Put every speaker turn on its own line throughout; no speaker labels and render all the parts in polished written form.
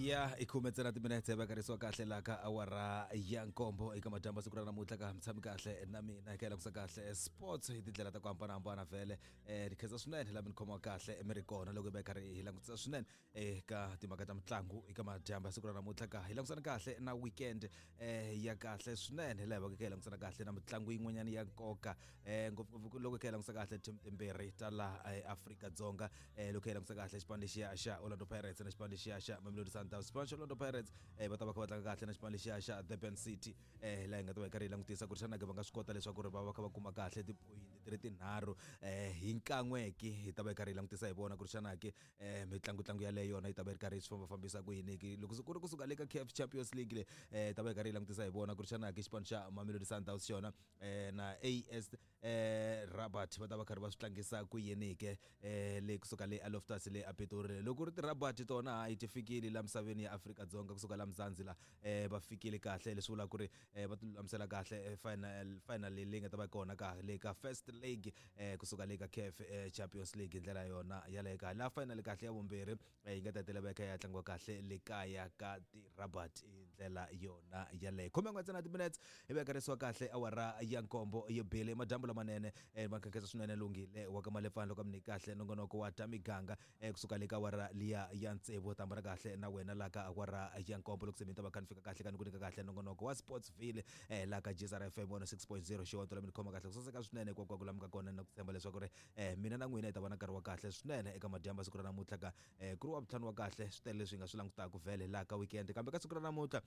ya ikhumetsena timinetse va karisiwa kahle la ka awara ya nkombo eka madyamba siku ra namuntlha ka mtshami kahle na mina ka kusa kahle sports hi tindlela ta ku hambanahambana vhele ni khensa swinene la mi khoma kahle mi ri kona loko hi karhi hi langutisa swinene eka timhaka ta mitlangu eka madyamba siku ra namuntlha ka hi langusana kahle na weekend ya kahle swinene la hi langusana kahle na mitlangu yin'wanyana ya nkoka ngopfungopfu loko hi langusa kahle tim timbirhi ta la Afrika-Dzonga loko hi langusa kahle xipano xa Orlando Pirates na xipano xa Mamelodi Sundowns. Xipano xa Orlando Pirates va ta va kha va tlanga kahle na xipano xa Durban City la hi nga ta va hi karhi hi langutisa ku ri xana va nga swi kota leswaku ri va va kha va kuma kahle tipoyinti ti ri tinharhu hi nkan'weki hi ta va hi karhi hi langutisa hi vona ku ri xana mitlangu yaleyo yona yi ta va yi karhi swi fambisa ku yini loko ku ri kusuka le ka CAF Champions League le ta va hi karhi hi langutisa hi vona ku ri xana xipano xa Mamelodi Sundowns xona na AS Rabat va ta va karhi va swi tlangisa ku yini ke le kusuka le Loftus le Pitori loko ri ti Rabat tona a ti fikile la misaveni ya Afrika-Dzonga kusuka la Mzanzi la va fikile kahle leswi vula ku ri va ti lulamisela kahle final leyi nga ta va kona ka le ka first leg kusuka le ka CAF Champions League ndlela yona ya le ka la final kahle ya vumbirhi yi nga ta tela va ya tlangiwa kahle le kaya ka ti Rabat ndlela yona ya le khome n'wetsana timinutes hi va karisiwa kahle awara ya nkombo yo bile madyambu lamanene makhankhetsa swinene lungile wa ka Malefani loko mi kahle nongonoko wa ta miganga kusuka le ka awara liya ya ntsevu tambara kahle na wena la ka awara ya nkombo loko se mi ta va kha ni fika kahle ka ni ku nyika kahle nongonoko wa Sportsville la ka Jezara FM 6.0 xihonto la mi khoma kahle kusaseka swinene kwa ku lamuka kona na ku tshemba leswaku ri mina na n'wina hi ta va na nkarhi wa kahle swinene eka madyamba siku ra namuntlha ka ku ri wa vutlhanu wa kahle swi tele leswi hi nga swi langutaka vhele la ka weekend kambe ka siku ra namuntlha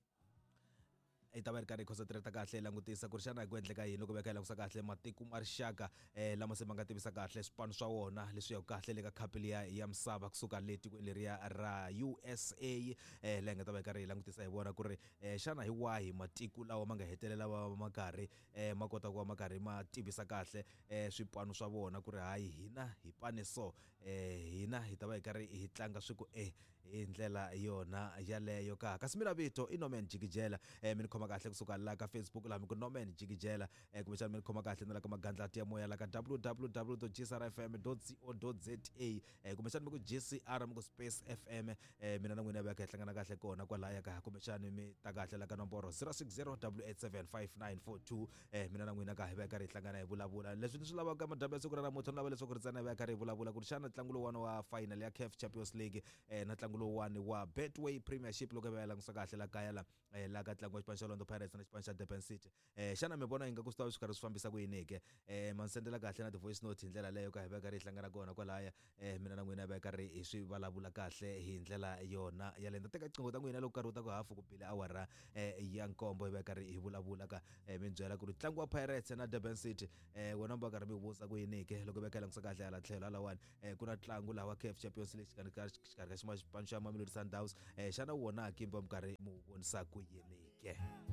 i ta va ri karhi hi concentrate kahle langutisa ku ri xana ku endleka yini loko va kha hi langusa kahle matiko ma rixaka lama se ma nga tivisa kahle swipano swa wona leswi ya kahle le ka cup liya ya misava kusuka le tikweni leriya ra USA la hi nga ta va hi karhi hi langutisa hi vona ku ri xana hi wahi matiko lawa ma nga hetelela va ma karhi ma kota ku va ma karhi ma tivisa kahle swipano swa vona ku ri hayi hina hi pane so hina hi ta va hi karhi hi tlanga swi ku hi ndlela yona yaleyo ka kasi mina vito i Norman Jigijela mi khoma kahle kusuka la ka Facebook la mi ku Norman Jigijela kumbexana mi khoma kahle na la ka magandlati ya moya la ka www.gsrfm.co.za kumbexana mi ku GCR mi ku Space FM mina na n'wina va ka hlangana kahle kona kwala ya ka kumbexana mi ta kahle la ka nomboro 0608875942 mina na n'wina ka hi va karhi hi hlangana hi vulavula leswi ni swi lavaka madaba siku ra namuntlha ni lava leswaku ri tsana hi va karhi hi vulavula ku ri xana ntlangu lowani wa final ya CAF Champions League na ntlangu lowani wa Betway Premiership loko va langusa kahle la kaya la ka ntlangu wa xipano xa Orlando Pirates na xipano xa Durban City xana mi vona inga ku swi karhi swi fambisa ku yini ke man sendela kahle na the voice note hi ndlela leyo ka hi va karhi hi hlangana kona kwalaya mina na n'wina hi va karhi hi swi vulavula kahle hi ndlela yona ya le teka xiqingo ta n'wina loko karhi u ta ku hafu ku bile awara ya nkombo hi va karhi hi vulavula ka mi byela ku ri ntlangu wa Pirates na Durban City wona va karhi mi vusa ku yini ke loko va karhi langusa kahle hala tlhelo halawani ku na ntlangu lawa CAF Champions League xikarhi ka xipano xa Mamelodi Sundowns xana wona kimba mi karhi mu vonisa ku yini ke